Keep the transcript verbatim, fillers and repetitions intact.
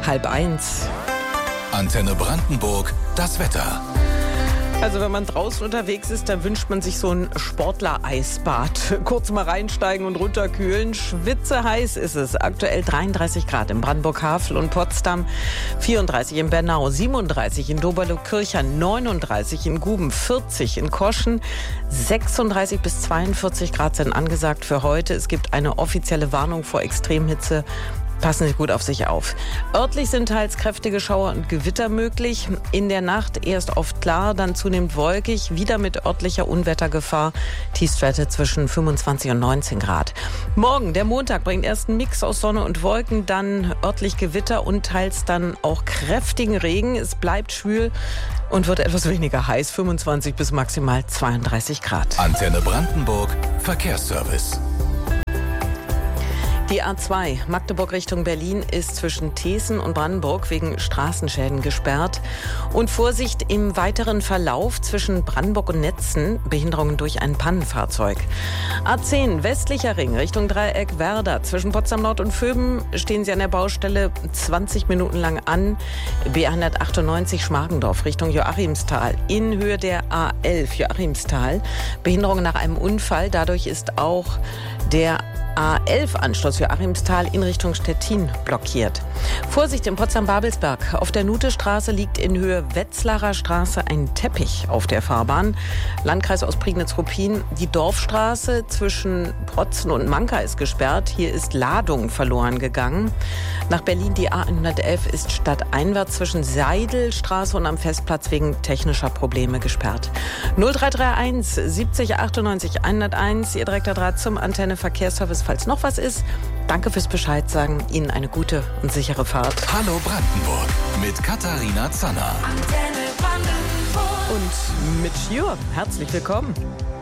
halb eins. Antenne Brandenburg, das Wetter. Also wenn man draußen unterwegs ist, dann wünscht man sich so ein Sportler-Eisbad. Kurz mal reinsteigen und runterkühlen. Schwitzeheiß ist es. Aktuell dreiunddreißig Grad in Brandenburg-Havel und Potsdam, vierunddreißig in Bernau, siebenunddreißig in Doberlo-Kirchern, neununddreißig in Guben, vierzig in Koschen, sechsunddreißig bis zweiundvierzig Grad sind angesagt für heute. Es gibt eine offizielle Warnung vor Extremhitze. Passen Sie gut auf sich auf. Örtlich sind teils kräftige Schauer und Gewitter möglich. In der Nacht erst oft klar, dann zunehmend wolkig, wieder mit örtlicher Unwettergefahr. Tiefstwerte zwischen fünfundzwanzig und neunzehn Grad. Morgen, der Montag, bringt erst einen Mix aus Sonne und Wolken, dann örtlich Gewitter und teils dann auch kräftigen Regen. Es bleibt schwül und wird etwas weniger heiß, fünfundzwanzig bis maximal zweiunddreißig Grad. Antenne Brandenburg, Verkehrsservice. Die A zwei Magdeburg Richtung Berlin ist zwischen Thesen und Brandenburg wegen Straßenschäden gesperrt. Und Vorsicht im weiteren Verlauf zwischen Brandenburg und Netzen, Behinderungen durch ein Pannenfahrzeug. A zehn westlicher Ring Richtung Dreieck Werder. Zwischen Potsdam Nord und Vöben stehen Sie an der Baustelle zwanzig Minuten lang an. B hundertachtundneunzig Schmargendorf Richtung Joachimsthal in Höhe der A elf Joachimsthal. Behinderungen nach einem Unfall. Dadurch ist auch der A elf Anschluss Joachimsthal in Richtung Stettin blockiert. Vorsicht in Potsdam-Babelsberg. Auf der Nutestraße liegt in Höhe Wetzlarer Straße ein Teppich auf der Fahrbahn. Landkreis Ostprignitz-Ruppin. Die Dorfstraße zwischen Protzen und Manka ist gesperrt. Hier ist Ladung verloren gegangen. Nach Berlin die A hundertelf ist stadteinwärts zwischen Seidelstraße und am Festplatz wegen technischer Probleme gesperrt. null drei drei eins siebzig achtundneunzig hunderteins, Ihr direkter Draht zum Antenne Verkehrsservice. Falls noch was ist, danke fürs Bescheid sagen. Ihnen eine gute und sichere Fahrt. Hallo Brandenburg mit Katharina Zanner. Und mit Jürgen, herzlich willkommen.